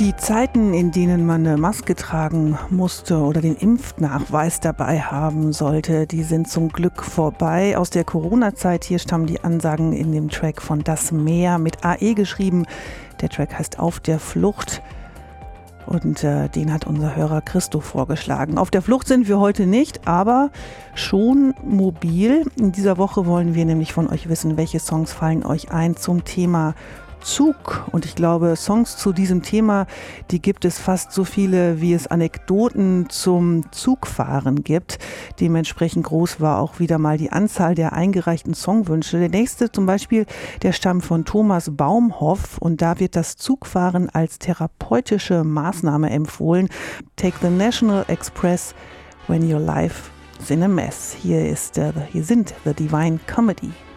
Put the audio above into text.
Die Zeiten, in denen man eine Maske tragen musste oder den Impfnachweis dabei haben sollte, die sind zum Glück vorbei. Aus der Corona-Zeit, hier stammen die Ansagen in dem Track von Das Meer mit AE geschrieben. Der Track heißt Auf der Flucht und den hat unser Hörer Christo vorgeschlagen. Auf der Flucht sind wir heute nicht, aber schon mobil. In dieser Woche wollen wir nämlich von euch wissen, welche Songs fallen euch ein zum Thema Zug. Und ich glaube, Songs zu diesem Thema, die gibt es fast so viele, wie es Anekdoten zum Zugfahren gibt. Dementsprechend groß war auch wieder mal die Anzahl der eingereichten Songwünsche. Der nächste zum Beispiel, der stammt von Thomas Baumhoff und da wird das Zugfahren als therapeutische Maßnahme empfohlen. Take the National Express when your life is in a mess. Hier sind The Divine Comedy.